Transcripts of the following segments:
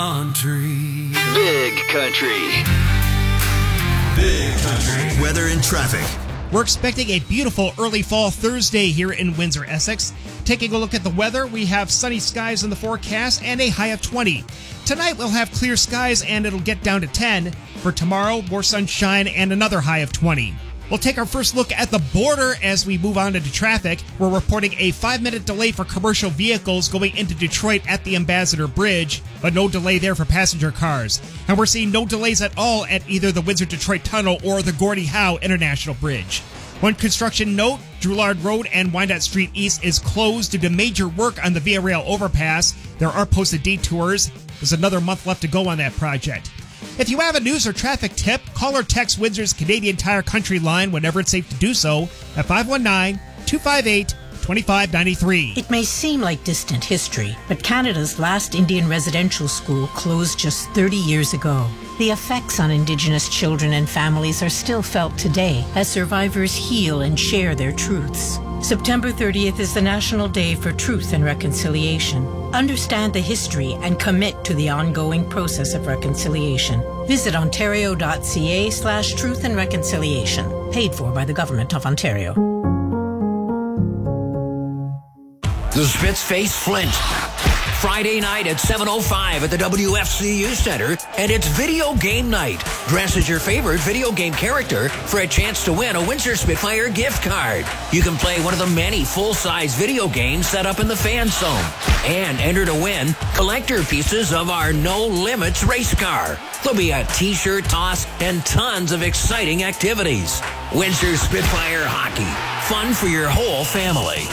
Country. Big country. Big country. Weather and traffic. We're expecting a beautiful early fall Thursday here in Windsor, Essex. Taking a look at the weather, we have sunny skies in the forecast and a high of 20. Tonight we'll have clear skies and it'll get down to 10. For tomorrow, more sunshine and another high of 20. We'll take our first look at the border as we move on into traffic. We're reporting a 5-minute delay for commercial vehicles going into Detroit at the Ambassador Bridge, but no delay there for passenger cars. And we're seeing no delays at all at either the Windsor-Detroit Tunnel or the Gordie Howe International Bridge. One construction note, Drouillard Road and Wyandotte Street East is closed due to major work on the Via Rail overpass. There are posted detours. There's another month left to go on that project. If you have a news or traffic tip, call or text Windsor's Canadian Tire Country line whenever it's safe to do so at 519-258-2593. It may seem like distant history, but Canada's last Indian residential school closed just 30 years ago. The effects on Indigenous children and families are still felt today as survivors heal and share their truths. September 30th is the National Day for Truth and Reconciliation. Understand the history and commit to the ongoing process of reconciliation. Visit ontario.ca/truth and reconciliation. Paid for by the Government of Ontario. The Spitz face Flint. Friday night at 7:05 at the WFCU Center, and it's video game night. Dress as your favorite video game character for a chance to win a Windsor Spitfire gift card. You can play one of the many full-size video games set up in the fan zone, and enter to win collector pieces of our No Limits race car. There'll be a t-shirt toss and tons of exciting activities. Windsor Spitfire Hockey. Fun for your whole family.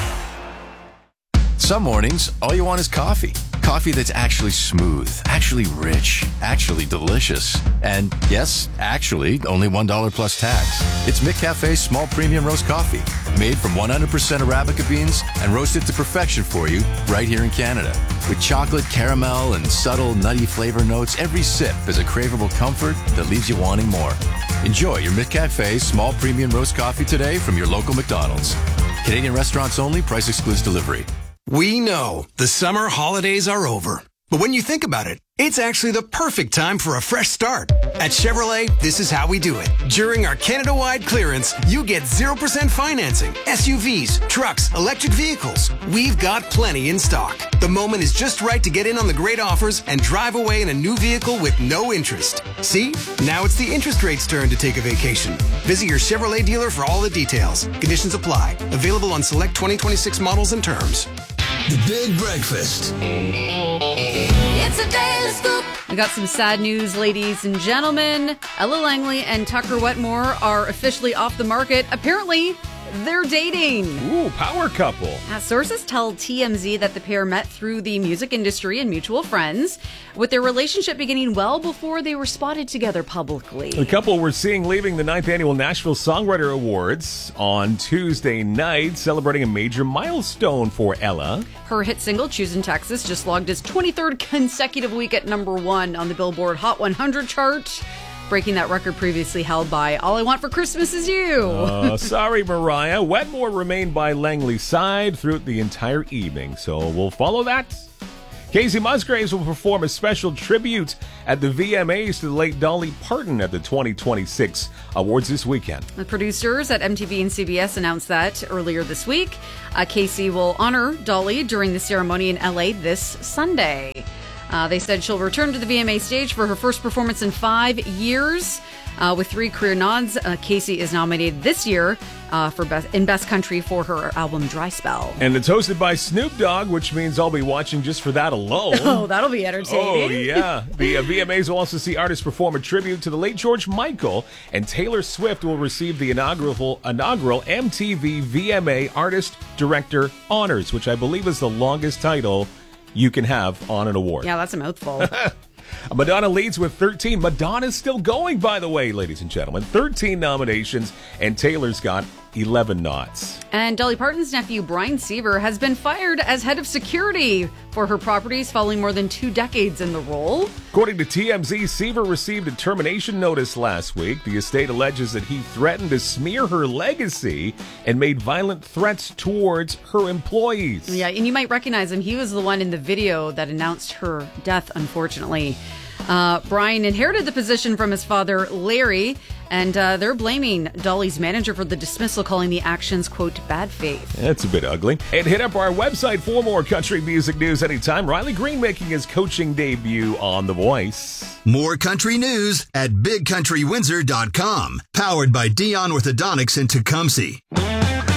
Some mornings, all you want is coffee. Coffee that's actually smooth, actually rich, actually delicious. And yes, actually, only $1 plus tax. It's McCafe's small premium roast coffee, made from 100% Arabica beans and roasted to perfection for you right here in Canada. With chocolate, caramel, and subtle nutty flavor notes, every sip is a craveable comfort that leaves you wanting more. Enjoy your McCafe small premium roast coffee today from your local McDonald's. Canadian restaurants only, price excludes delivery. We know the summer holidays are over. But when you think about it, it's actually the perfect time for a fresh start. At Chevrolet, this is how we do it. During our Canada-wide clearance, you get 0% financing, SUVs, trucks, electric vehicles. We've got plenty in stock. The moment is just right to get in on the great offers and drive away in a new vehicle with no interest. See? Now it's the interest rate's turn to take a vacation. Visit your Chevrolet dealer for all the details. Conditions apply. Available on select 2026 models and terms. The Big Breakfast. It's a daily scoop. We got some sad news, ladies and gentlemen. Ella Langley and Tucker Wetmore are officially off the market. Apparently, they're dating. Ooh, power couple. Sources tell TMZ that the pair met through the music industry and mutual friends, with their relationship beginning well before they were spotted together publicly. The couple we're seeing leaving the 9th Annual Nashville Songwriter Awards on Tuesday night, celebrating a major milestone for Ella. Her hit single, Choosing Texas, just logged its 23rd consecutive week at #1 on the Billboard Hot 100 chart, breaking that record previously held by All I Want for Christmas Is You. Sorry, Mariah. Wetmore remained by Langley's side throughout the entire evening, so we'll follow that. Casey Musgraves will perform a special tribute at the VMAs to the late Dolly Parton at the 2026 awards this weekend. The producers at MTV and CBS announced that earlier this week. Casey will honor Dolly during the ceremony in LA this Sunday. They said she'll return to the VMA stage for her first performance in 5 years. With 3 career nods, Casey is nominated this year for Best Country for her album Dry Spell. And it's hosted by Snoop Dogg, which means I'll be watching just for that alone. Oh, that'll be entertaining. Oh, yeah. The VMAs will also see artists perform a tribute to the late George Michael, and Taylor Swift will receive the inaugural MTV VMA Artist Director Honors, which I believe is the longest title you can have on an award. Yeah, that's a mouthful. Madonna leads with 13. Madonna's still going, by the way, ladies and gentlemen. 13 nominations, and Taylor's got 11 knots. And Dolly Parton's nephew, Brian Seaver, has been fired as head of security for her properties following more than 2 decades in the role. According to TMZ, Seaver received a termination notice last week. The estate alleges that he threatened to smear her legacy and made violent threats towards her employees. Yeah, and you might recognize him. He was the one in the video that announced her death, unfortunately. Brian inherited the position from his father, Larry, and they're blaming Dolly's manager for the dismissal, calling the actions, quote, bad faith. That's a bit ugly. And hit up our website for more country music news anytime. Riley Green making his coaching debut on The Voice. More country news at BigCountryWindsor.com. Powered by Dion Orthodontics in Tecumseh.